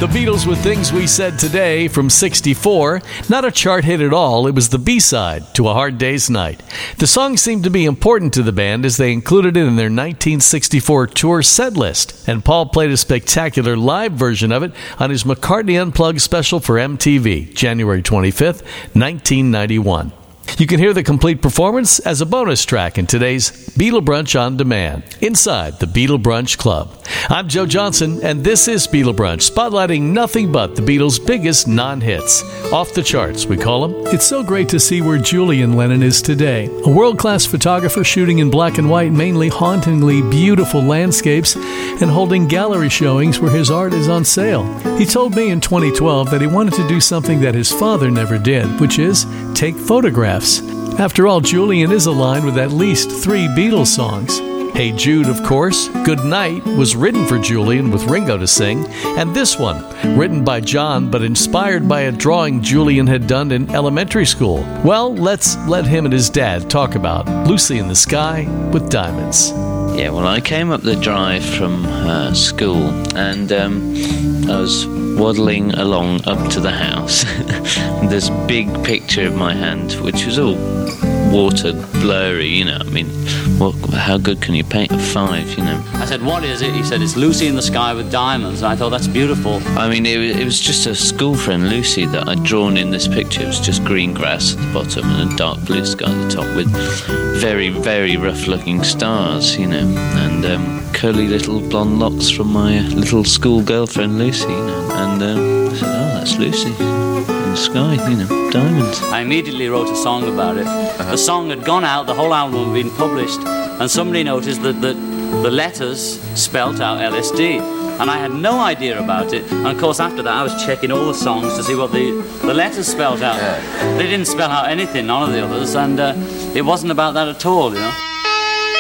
The Beatles with Things We Said Today from '64. Not a chart hit at all, it was the B-side to A Hard Day's Night. The song seemed to be important to the band as they included it in their 1964 tour set list, and Paul played a spectacular live version of it on his McCartney Unplugged special for MTV, January 25th, 1991. You can hear the complete performance as a bonus track in today's Beatle Brunch on Demand, inside the Beatle Brunch Club. I'm Joe Johnson, and this is Beatle Brunch, spotlighting nothing but the Beatles' biggest non-hits. Off the charts, we call them. It's so great to see where Julian Lennon is today. A world-class photographer shooting in black and white, mainly hauntingly beautiful landscapes, and holding gallery showings where his art is on sale. He told me in 2012 that he wanted to do something that his father never did, which is take photographs. After all, Julian is aligned with at least 3 Beatles songs. Hey Jude, of course. Good Night was written for Julian with Ringo to sing. And this one, written by John but inspired by a drawing Julian had done in elementary school. Well, let's let him and his dad talk about Lucy in the Sky with Diamonds. Yeah, well, I came up the drive from school and I was waddling along up to the house. This big picture of my hand, which was all watered, blurry, you know. I mean, how good can you paint a 5, you know? I said, what is it? He said, it's Lucy in the Sky with Diamonds. And I thought, that's beautiful. I mean, it was just a school friend, Lucy, that I'd drawn in this picture. It was just green grass at the bottom and a dark blue sky at the top with very, very rough-looking stars, you know, and curly little blonde locks from my little school girlfriend, Lucy, you know. And I said, oh, that's Lucy in the sky, you know, diamonds. I immediately wrote a song about it. The song had gone out, the whole album had been published, and somebody noticed that the letters spelt out LSD. And I had no idea about it. And of course, after that, I was checking all the songs to see what the letters spelt out. Yeah. They didn't spell out anything, none of the others, and it wasn't about that at all, you know.